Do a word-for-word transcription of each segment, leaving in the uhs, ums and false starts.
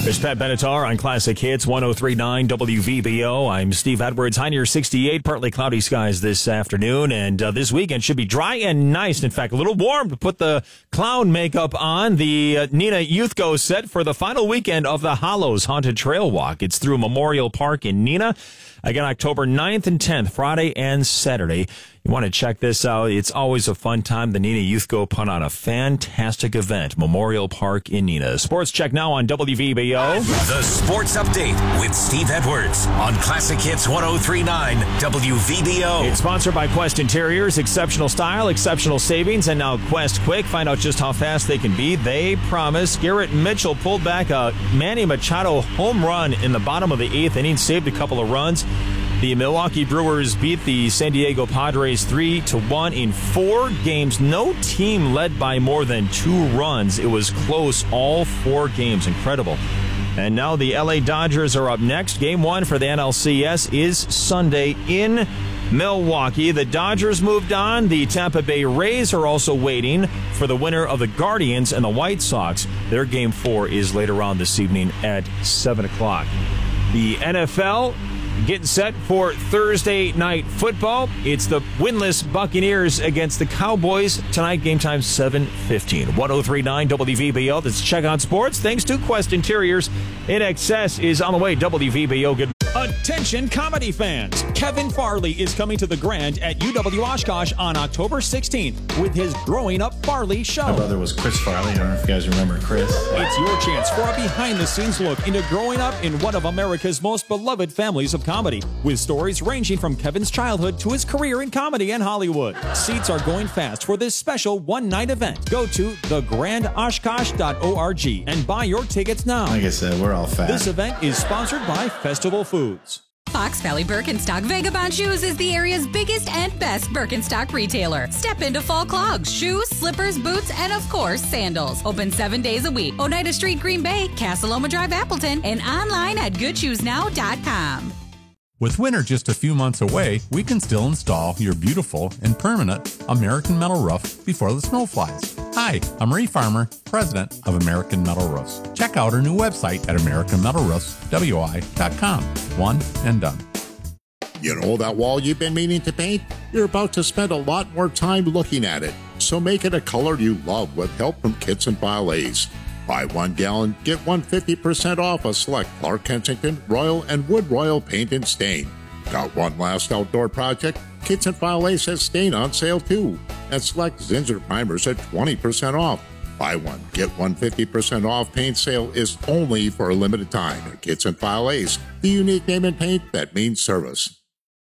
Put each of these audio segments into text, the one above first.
There's Pat Benatar on Classic Hits one oh three point nine W V B O. I'm Steve Edwards. High near sixty-eight, partly cloudy skies this afternoon. And uh, this weekend should be dry and nice. In fact, a little warm to put the clown makeup on. The uh, Neenah Youth Go set for the final weekend of the Hollows Haunted Trail Walk. It's through Memorial Park in Neenah. Again, October ninth and tenth, Friday and Saturday. You want to check this out. It's always a fun time. The Neenah Youth Go put on a fantastic event. Memorial Park in Neenah. Sports Check now on W V B O. The Sports Update with Steve Edwards on Classic Hits one oh three point nine W V B O. It's sponsored by Quest Interiors. Exceptional style, exceptional savings, and now Quest Quick. Find out just how fast they can be. They promise. Garrett Mitchell pulled back a Manny Machado home run in the bottom of the eighth inning, saved a couple of runs. The Milwaukee Brewers beat the San Diego Padres three to one in four games. No team led by more than two runs. It was close all four games. Incredible. And now the L A Dodgers are up next. Game one for the N L C S is Sunday in Milwaukee. The Dodgers moved on. The Tampa Bay Rays are also waiting for the winner of the Guardians and the White Sox. Their game four is later on this evening at seven o'clock. The N F L getting set for Thursday night football. It's the winless Buccaneers against the Cowboys. Tonight, game time seven fifteen. one oh three point nine W V B O. That's Check on Sports. Thanks to Quest Interiors. In Excess is on the way. W V B O. Good. Attention comedy fans. Kevin Farley is coming to the Grand at U W Oshkosh on October sixteenth with his Growing Up Farley show. My brother was Chris Farley. I don't know if you guys remember Chris. It's your chance for a behind-the-scenes look into growing up in one of America's most beloved families of comedy, with stories ranging from Kevin's childhood to his career in comedy and Hollywood. Seats are going fast for this special one-night event. Go to the grand oshkosh dot org and buy your tickets now. Like I said, we're all fat. This event is sponsored by Festival Foods. Fox Valley Birkenstock Vagabond Shoes is the area's biggest and best Birkenstock retailer. Step into fall clogs, shoes, slippers, boots, and of course, sandals. Open seven days a week. Oneida Street, Green Bay, Casaloma Drive, Appleton, and online at good shoes now dot com. With winter just a few months away, we can still install your beautiful and permanent American Metal Roof before the snow flies. Hi, I'm Ray Farmer, president of American Metal Roofs. Check out our new website at american metal roofs w i dot com. One and done. You know that wall you've been meaning to paint? You're about to spend a lot more time looking at it, so make it a color you love with help from Kits and File Ace. Buy one gallon, get one fifty percent off a select Clark Kensington, Royal, and Wood Royal paint and stain. Got one last outdoor project? Kits and File Ace has stain on sale too, and select Zinsser primers at twenty percent off. Buy one, get one fifty percent off paint sale is only for a limited time at Kits and File Ace, the unique name in paint that means service.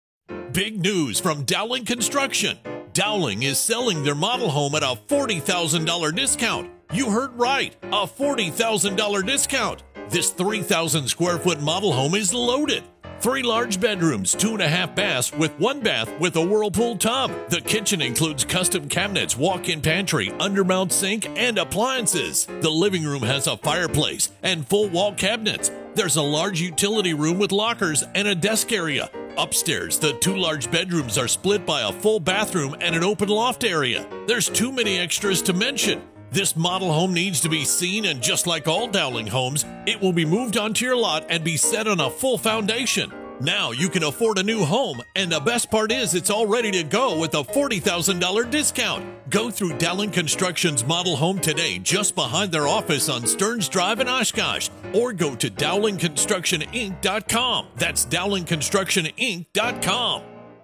Big news from Dowling Construction. Dowling is selling their model home at a forty thousand dollars discount. You heard right, a forty thousand dollars discount. This three thousand square foot model home is loaded. Three large bedrooms, two and a half baths with one bath with a Whirlpool tub. The kitchen includes custom cabinets, walk-in pantry, undermount sink, and appliances. The living room has a fireplace and full wall cabinets. There's a large utility room with lockers and a desk area. Upstairs, the two large bedrooms are split by a full bathroom and an open loft area. There's too many extras to mention. This model home needs to be seen, and just like all Dowling homes, it will be moved onto your lot and be set on a full foundation. Now you can afford a new home, and the best part is it's all ready to go with a forty thousand dollars discount. Go through Dowling Construction's model home today just behind their office on Stearns Drive in Oshkosh, or go to dowling construction inc dot com. That's dowling construction inc dot com.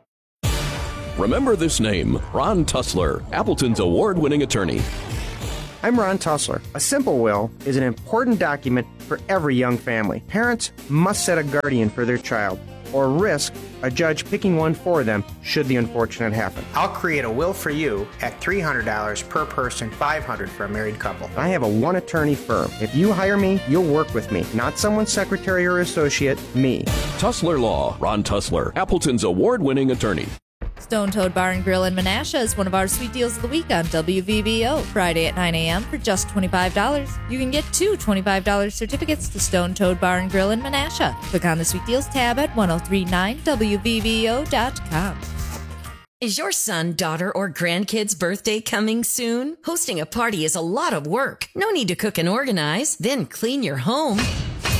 Remember this name, Ron Tussler, Appleton's award-winning attorney. I'm Ron Tussler. A simple will is an important document for every young family. Parents must set a guardian for their child or risk a judge picking one for them should the unfortunate happen. I'll create a will for you at three hundred dollars per person, five hundred dollars for a married couple. I have a one-attorney firm. If you hire me, you'll work with me, not someone's secretary or associate, me. Tussler Law, Ron Tussler, Appleton's award-winning attorney. Stone Toad Bar and Grill in Menasha is one of our sweet deals of the week on W V B O. Friday at nine a.m. for just twenty-five dollars. You can get two twenty-five dollars certificates to Stone Toad Bar and Grill in Menasha. Click on the Sweet Deals tab at ten thirty-nine W V B O dot com. Is your son, daughter, or grandkid's birthday coming soon? Hosting a party is a lot of work. No need to cook and organize, then clean your home.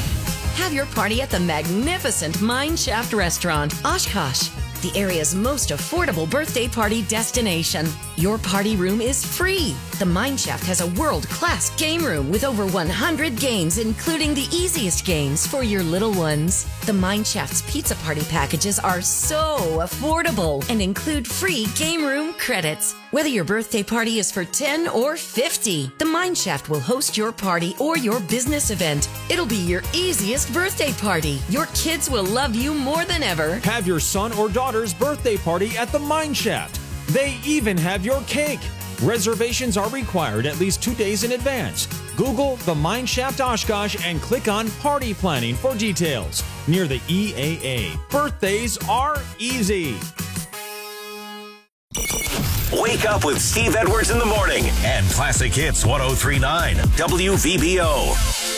Have your party at the magnificent Mine Shaft Restaurant, Oshkosh, the area's most affordable birthday party destination. Your party room is free. The Mine Shaft has a world-class game room with over one hundred games, including the easiest games for your little ones. The Mine Shaft's pizza party packages are so affordable and include free game room credits. Whether your birthday party is for ten or fifty, the Mine Shaft will host your party or your business event. It'll be your easiest birthday party. Your kids will love you more than ever. Have your son or daughter's birthday party at the Mine Shaft. They even have your cake. Reservations are required at least two days in advance. Google the Mine Shaft Oshkosh and click on Party Planning for details. Near the E A A. Birthdays are easy. Wake up with Steve Edwards in the morning and Classic Hits ten thirty-nine W V B O.